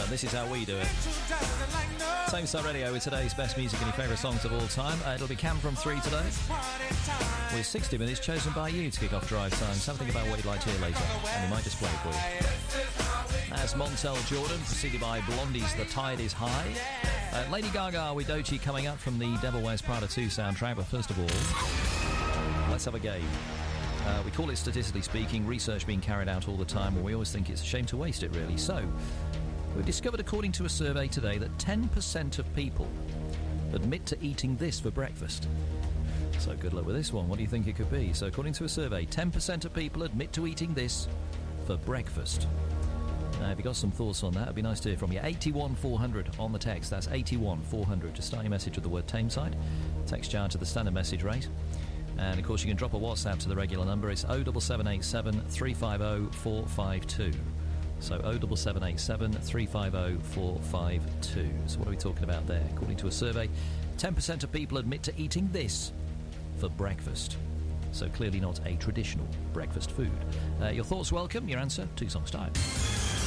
This is how we do it. Same Star Radio with today's best music and your favourite songs of all time. It'll be Cam from 3 today, with 60 minutes chosen by you to kick off drive time. Something about what you'd like to hear later, and we might just play it for you. That's Montel Jordan, preceded by Blondie's The Tide Is High. Lady Gaga with Doechii coming up from the Devil Wears Prada 2 soundtrack. But first of all, let's have a game. We call it Statistically Speaking, research being carried out all the time, and we always think it's a shame to waste it, really. So, we've discovered, according to a survey today, that 10% of people admit to eating this for breakfast. So good luck with this one. What do you think it could be? So according to a survey, 10% of people admit to eating this for breakfast. Now, if you've got some thoughts on that, it'd be nice to hear from you. 81400 on the text. That's 81400. Just start your message with the word Tameside. Text jar to the standard message rate. And, of course, you can drop a WhatsApp to the regular number. It's 07787 350 452. So 07787 350 452. So what are we talking about there? According to a survey, 10% of people admit to eating this for breakfast. So clearly not a traditional breakfast food. Your thoughts welcome. Your answer, 2 songs time.